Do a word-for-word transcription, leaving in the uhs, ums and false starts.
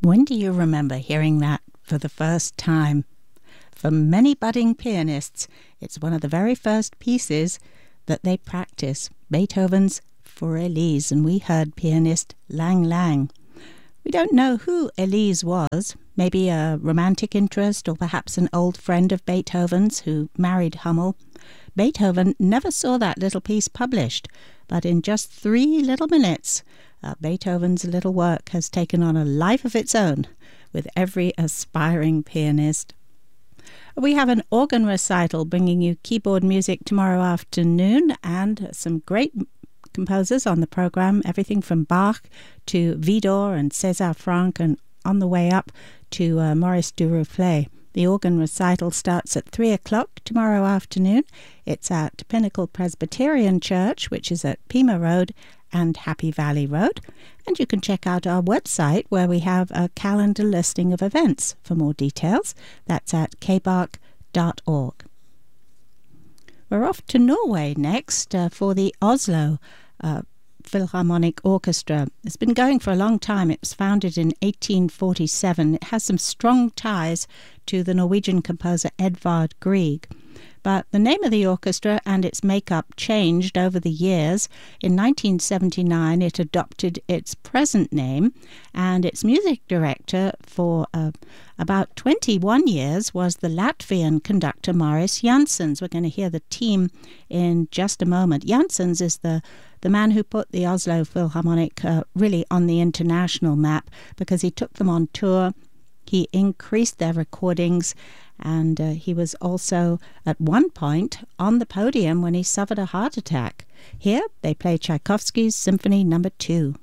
When do you remember hearing that for the first time? For many budding pianists, it's one of the very first pieces that they practice, Beethoven's For Elise, and we heard pianist Lang Lang. We don't know who Elise was, maybe a romantic interest or perhaps an old friend of Beethoven's who married Hummel. Beethoven never saw that little piece published, but in just three little minutes, uh, Beethoven's little work has taken on a life of its own with every aspiring pianist. We have an organ recital bringing you keyboard music tomorrow afternoon and some great composers on the program, everything from Bach to Widor and César Franck, and on the way up to uh, Maurice Duruflé. The organ recital starts at three o'clock tomorrow afternoon. It's at Pinnacle Presbyterian Church, which is at Pima Road and Happy Valley Road. And you can check out our website where we have a calendar listing of events for more details. That's at k b a r c dot org. We're off to Norway next uh, for the Oslo uh, Philharmonic Orchestra. It's been going for a long time. It was founded in eighteen forty-seven. It has some strong ties to the Norwegian composer Edvard Grieg. But the name of the orchestra and its makeup changed over the years. In nineteen seventy-nine, it adopted its present name, and its music director for uh, about twenty-one years was the Latvian conductor Maris Janssens. We're going to hear the team in just a moment. Janssens is the the man who put the Oslo Philharmonic uh, really on the international map because he took them on tour. He increased their recordings, and uh, he was also at one point on the podium when he suffered a heart attack. Here they play Tchaikovsky's Symphony Number Two.